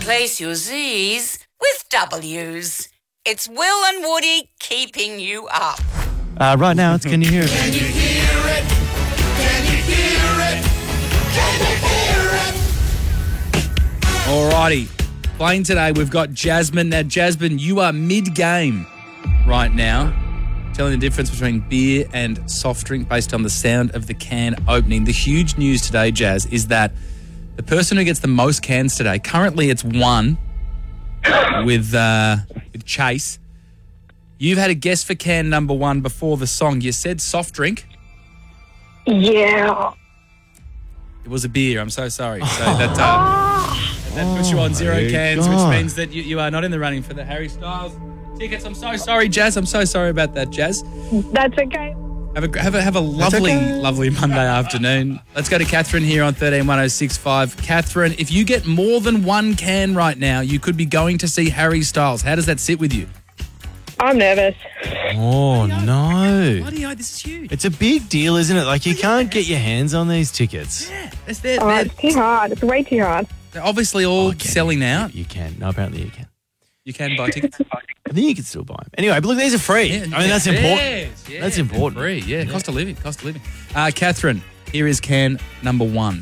Replace your Z's with W's. It's Will and Woody keeping you up. Right now, it's Can You Hear It? Can you hear it? Can you hear it? Can you hear it? Alrighty. Playing today, we've got Jasmine. Now, Jasmine, you are mid-game right now, telling the difference between beer and soft drink based on the sound of the can opening. The huge news today, Jazz, is that the person who gets the most cans today, currently it's one with Chase. You've had a guess for can number one before the song. You said soft drink. Yeah. It was a beer. I'm so sorry. So that puts you on 0 cans, which means that you are not in the running for the Harry Styles tickets. I'm so sorry, Jazz. I'm so sorry about that, Jazz. That's okay. Have a lovely Monday afternoon. Let's go to Catherine here on 131065. Catherine, if you get more than one can right now, you could be going to see Harry Styles. How does that sit with you? I'm nervous. Oh, no. Bloody hell, this is huge. It's a big deal, isn't it? Like, you can't get your hands on these tickets. Yeah, It's too hard. It's way too hard. they're obviously all selling out. You can. No, apparently you can. You can buy tickets. I think you can still buy them. Anyway, but look, these are free. Yeah, I mean, that's important. Yeah, That's important. Free, yeah. Cost of living. Catherine, here is can number one.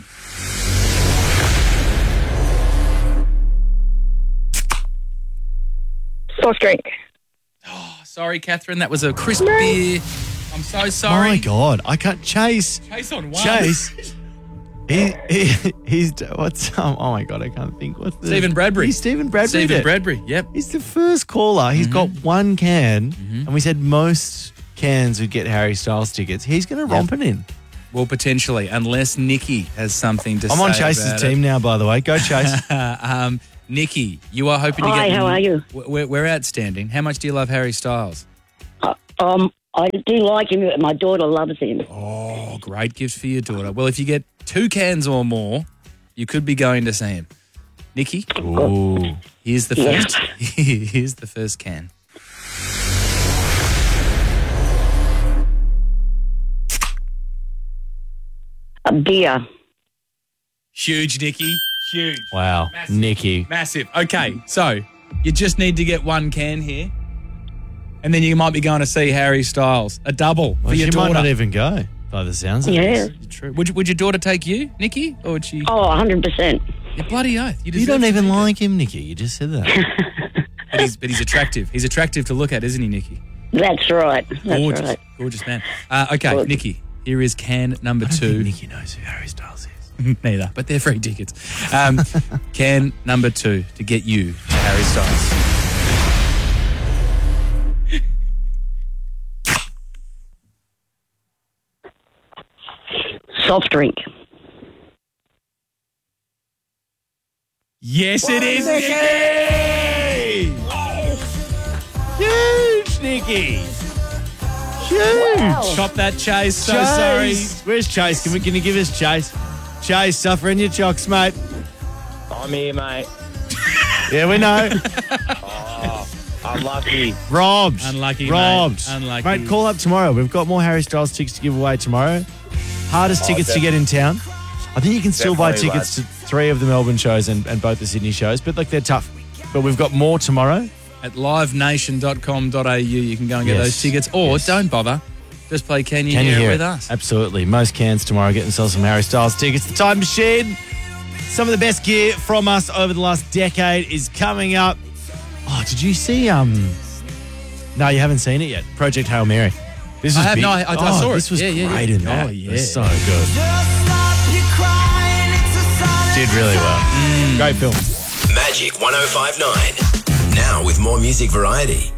Soft drink. Sorry, Catherine, that was a crisp beer. I'm so sorry. My God, I can't chase. Chase on one. Chase. He's what's oh my God, I can't think. What's the Stephen Bradbury. He's Stephen Bradbury. Stephen Bradbury, yep. He's the first caller. He's got one can, and we said most cans would get Harry Styles tickets. He's going to romp it in. Well, potentially, unless Nikki has something to say. I'm on Chase's team now, by the way. Go Chase. Nikki, you are hoping to get... Hi, how are you? We're outstanding. How much do you love Harry Styles? I do like him. My daughter loves him. Oh, great gift for your daughter. Well, if you get 2 cans or more, you could be going to see him. Nikki, Ooh. here's the first. Here's the first can. A beer. Huge, Nikki. Huge. Wow, Massive. Nikki. Massive. Okay, so you just need to get 1 can here, and then you might be going to see Harry Styles. A double for your she daughter. might not even go, by the sounds of Yeah. this. True. Would your daughter take you, Nikki, or would she? Oh, 100%. Your bloody oath. You don't even like him, Nikki. You just said that. But he's attractive. He's attractive to look at, isn't he, Nikki? That's right. That's Gorgeous. right. Gorgeous man. Okay, Good. Nikki, here is can number I don't 2. think Nikki knows who Harry Styles is. Neither, but they're free tickets. Can number 2 to get you to Harry Styles. Soft drink. Yes, it is, Nikki! Huge, Nikki. Huge. Chop that, Chase. So Chase. Where's Chase? Can you give us Chase? Chase, suffering your chocks, mate. I'm here, mate. Yeah, we know. Unlucky. Robbed. Unlucky, Robbed. mate. Unlucky. Mate, call up tomorrow. We've got more Harry Styles tickets to give away tomorrow. Hardest tickets to get in town. I think you can still buy Definitely, tickets to 3 of the Melbourne shows and both the Sydney shows, but like they're tough. But we've got more tomorrow. At livenation.com.au, you can go and get those tickets. Or don't bother. Just play Can You Hear It with us. Absolutely. Most cans tomorrow. Get themselves some Harry Styles tickets. The Time Machine. Some of the best gear from us over the last decade is coming up. Oh, did you see? No, you haven't seen it yet. Project Hail Mary. This I was have big. no. I saw it. This was great in that. Oh, yeah. It was so good. Did really well. Great film. Magic 105.9. Now with more music variety.